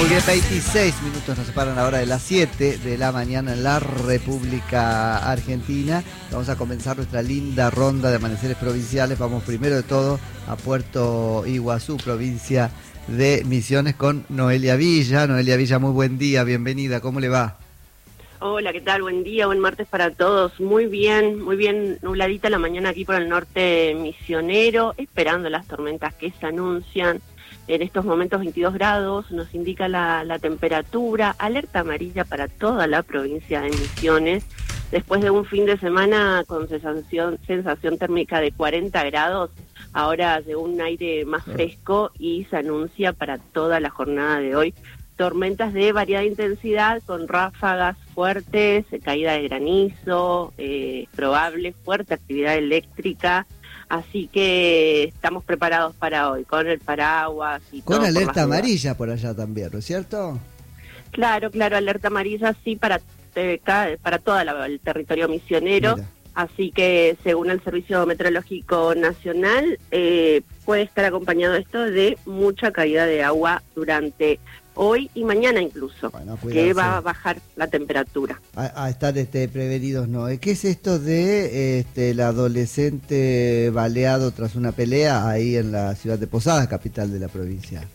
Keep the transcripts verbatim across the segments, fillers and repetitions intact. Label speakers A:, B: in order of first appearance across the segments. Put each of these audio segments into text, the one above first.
A: Muy bien, veintiséis minutos nos separan ahora de las siete de la mañana en la República Argentina. Vamos a comenzar nuestra linda ronda de amaneceres provinciales. Vamos primero de todo a Puerto Iguazú, provincia de Misiones, con Noelia Villa. Noelia Villa, muy buen día, bienvenida, ¿cómo le va?
B: Hola, ¿qué tal? Buen día, buen martes para todos. Muy bien, muy bien nubladita la mañana aquí por el norte misionero, esperando las tormentas que se anuncian. En estos momentos veintidós grados, nos indica la, la temperatura, alerta amarilla para toda la provincia de Misiones. Después de un fin de semana con sensación, sensación térmica de cuarenta grados, ahora llegó un aire más fresco y se anuncia para toda la jornada de hoy tormentas de variada intensidad con ráfagas fuertes, caída de granizo, eh, probable fuerte actividad eléctrica. Así que estamos preparados para hoy, con el paraguas y
A: con
B: todo.
A: Con alerta amarilla por allá también, ¿no es cierto?
B: Claro, claro, alerta amarilla sí para eh, para todo el territorio misionero. Mira. Así que según el Servicio Meteorológico Nacional, eh, puede estar acompañado esto de mucha caída de agua durante hoy y mañana incluso, bueno, que va a bajar la temperatura.
A: A, a estar este, prevenidos, ¿no? ¿Qué es esto de este, el adolescente baleado tras una pelea ahí en la ciudad de Posadas, capital de la provincia?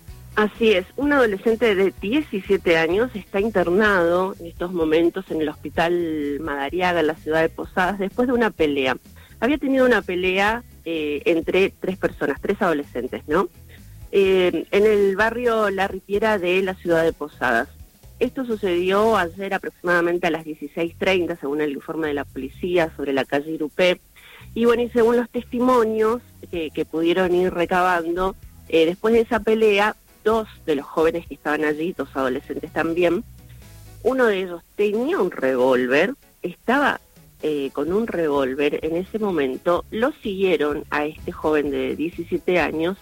B: Así es, un adolescente de diecisiete años está internado en estos momentos en el hospital Madariaga, en la ciudad de Posadas, después de una pelea. Había tenido una pelea eh, entre tres personas, tres adolescentes, ¿no? Eh, en el barrio La Ripiera de la ciudad de Posadas. Esto sucedió ayer aproximadamente a las dieciséis treinta, según el informe de la policía, sobre la calle Irupé. Y bueno, y según los testimonios que, que pudieron ir recabando, eh, después de esa pelea, dos de los jóvenes que estaban allí, dos adolescentes también, uno de ellos tenía un revólver, estaba eh, con un revólver en ese momento, lo siguieron a este joven de diecisiete años,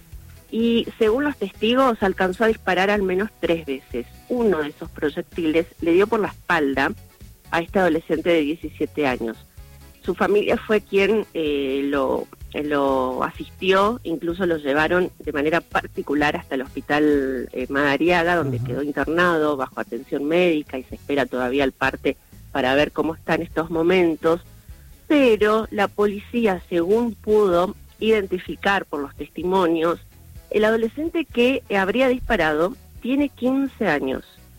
B: y según los testigos alcanzó a disparar al menos tres veces. Uno de esos proyectiles le dio por la espalda a este adolescente de diecisiete años. Su familia fue quien eh, lo, eh, lo asistió, incluso lo llevaron de manera particular hasta el hospital eh, Madariaga, donde uh-huh. quedó internado bajo atención médica y se espera todavía el parte para ver cómo está en estos momentos. Pero la policía, según pudo identificar por los testimonios, el adolescente que habría disparado tiene quince años.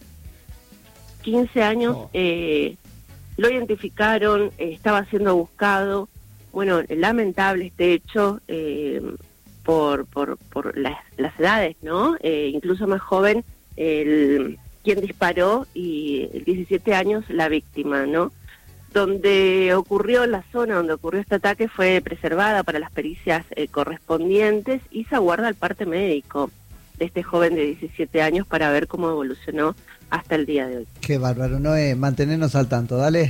B: quince años, oh. eh, lo identificaron, eh, estaba siendo buscado. Bueno, lamentable este hecho eh, por por, por las, las edades, ¿no? Eh, incluso más joven, el quien disparó y diecisiete años la víctima, ¿no? Donde ocurrió, la zona donde ocurrió este ataque fue preservada para las pericias eh, correspondientes y se aguarda el parte médico de este joven de diecisiete años para ver cómo evolucionó hasta el día de hoy.
A: Qué bárbaro, Noé, mantenernos al tanto, dale.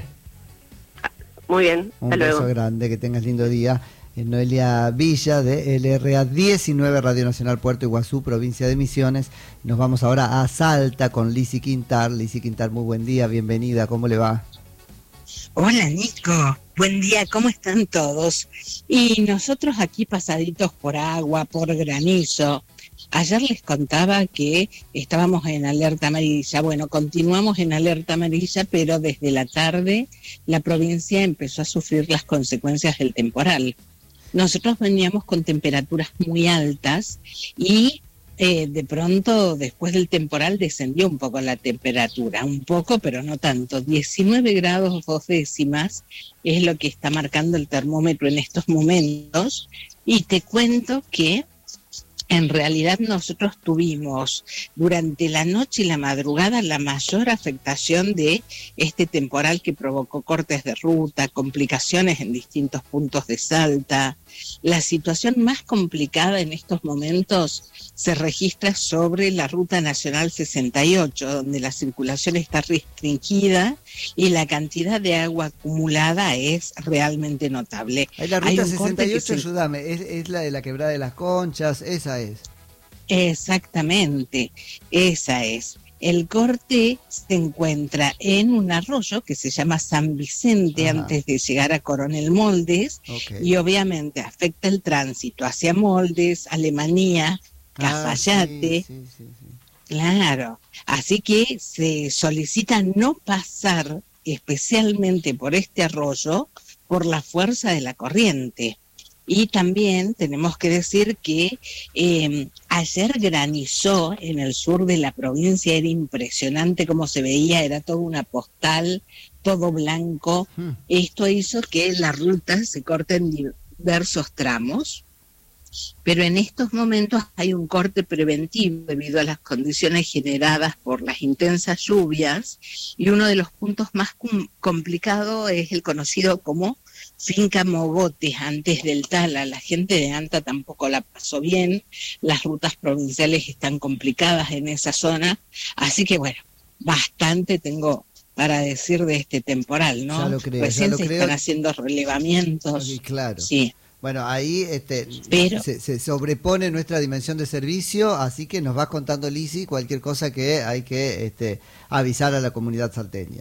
B: Muy bien, hasta
A: Un
B: luego.
A: beso grande, que tengas lindo día. Noelia Villa de L R A diecinueve, Radio Nacional Puerto Iguazú, provincia de Misiones. Nos vamos ahora a Salta con Lizzy Quintar. Lizzy Quintar, muy buen día, bienvenida, ¿cómo le va?
C: Hola Nico, buen día, ¿cómo están todos? Y nosotros aquí pasaditos por agua, por granizo. Ayer les contaba que estábamos en alerta amarilla. Bueno, continuamos en alerta amarilla, pero desde la tarde la provincia empezó a sufrir las consecuencias del temporal. Nosotros veníamos con temperaturas muy altas y Eh, de pronto, después del temporal, descendió un poco la temperatura, un poco, pero no tanto. diecinueve grados dos décimas es lo que está marcando el termómetro en estos momentos. Y te cuento que en realidad nosotros tuvimos durante la noche y la madrugada la mayor afectación de este temporal que provocó cortes de ruta, complicaciones en distintos puntos de Salta. La situación más complicada en estos momentos se registra sobre la Ruta Nacional sesenta y ocho, donde la circulación está restringida y la cantidad de agua acumulada es realmente notable.
A: Ahí la Ruta
C: Hay un
A: sesenta y ocho,
C: se...
A: ayúdame, ¿es, es la de la Quebrada de las Conchas? Esa es.
C: Exactamente, esa es. El corte se encuentra en un arroyo que se llama San Vicente, ajá, antes de llegar a Coronel Moldes, okay, y obviamente afecta el tránsito hacia Moldes, Alemanía, Cafayate.
A: Ah, sí, sí, sí, sí.
C: Claro, así que se solicita no pasar especialmente por este arroyo por la fuerza de la corriente. Y también tenemos que decir que eh, ayer granizó en el sur de la provincia, era impresionante cómo se veía, era toda una postal, todo blanco. Hmm. Esto hizo que la ruta se corte en diversos tramos, pero en estos momentos hay un corte preventivo debido a las condiciones generadas por las intensas lluvias, y uno de los puntos más com- complicados es el conocido como Finca Mogotes, antes del Tala. La gente de Anta tampoco la pasó bien, las rutas provinciales están complicadas en esa zona, así que bueno, bastante tengo para decir de este temporal, ¿no?
A: Ya lo creo,
C: Recién
A: ya lo
C: se
A: creo.
C: están haciendo relevamientos.
A: Sí, claro.
C: Sí.
A: Bueno, ahí este,
C: Pero,
A: se, se sobrepone nuestra dimensión de servicio, así que nos va contando Lisi cualquier cosa que hay que este, avisar a la comunidad salteña.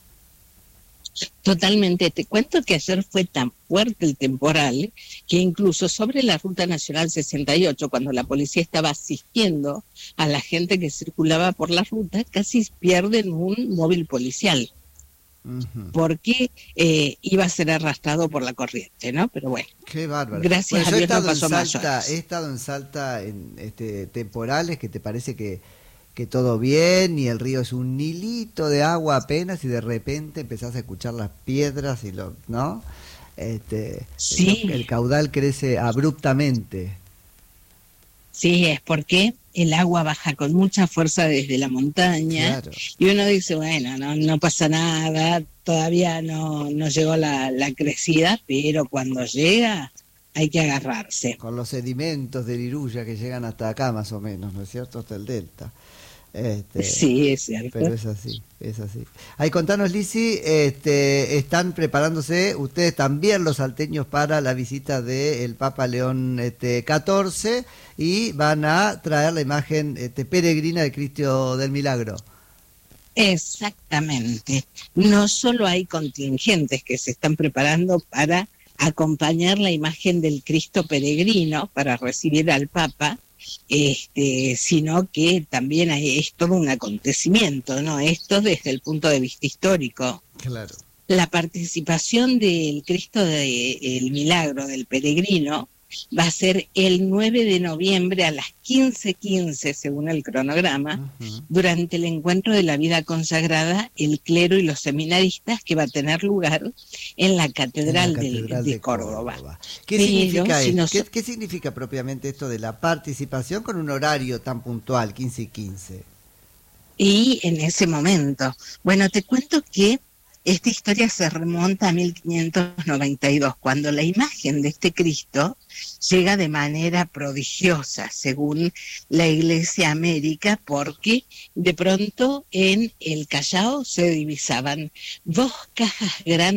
C: Totalmente. Te cuento que ayer fue tan fuerte el temporal que incluso sobre la Ruta Nacional sesenta y ocho, cuando la policía estaba asistiendo a la gente que circulaba por la ruta, casi pierden un móvil policial. Uh-huh. Porque eh, iba a ser arrastrado por la corriente, ¿no? Pero bueno.
A: Qué bárbaro.
C: Gracias
A: bueno,
C: a Dios no pasó
A: en
C: más.
A: Salta, he estado en Salta en este, temporales que te parece que que todo bien y el río es un hilito de agua apenas y de repente empezás a escuchar las piedras y lo, ¿no? Este,
C: sí.
A: el, el caudal crece abruptamente.
C: Sí, es porque el agua baja con mucha fuerza desde la montaña, claro. Y uno dice, bueno, no, no pasa nada, todavía no, no llegó la, la crecida, pero cuando llega hay que agarrarse.
A: Con los sedimentos del Iruya que llegan hasta acá más o menos, ¿no es cierto? Hasta el delta. Este,
C: sí, es cierto.
A: Pero es así, es así. Ahí contanos, Lisi, este, están preparándose ustedes también, los salteños, para la visita del Papa León este, catorce, y van a traer la imagen este, peregrina de Cristo del Milagro.
C: Exactamente. No solo hay contingentes que se están preparando para acompañar la imagen del Cristo peregrino para recibir al Papa, este, sino que también hay, es todo un acontecimiento, ¿no? Esto desde el punto de vista histórico.
A: Claro.
C: La participación del Cristo del Milagro, del peregrino, va a ser el nueve de noviembre a las quince quince, según el cronograma, uh-huh. durante el encuentro de la vida consagrada, el clero y los seminaristas, que va a tener lugar en la Catedral, en la catedral de, de, de Córdoba. Córdoba.
A: ¿Qué,
C: Pero,
A: significa
C: si
A: nos... ¿Qué, ¿Qué significa propiamente esto de la participación con un horario tan puntual, quince y quince?
C: Y en ese momento, bueno, te cuento que esta historia se remonta a mil quinientos noventa y dos, cuando la imagen de este Cristo llega de manera prodigiosa, según la Iglesia América, porque de pronto en el Callao se divisaban dos cajas grandes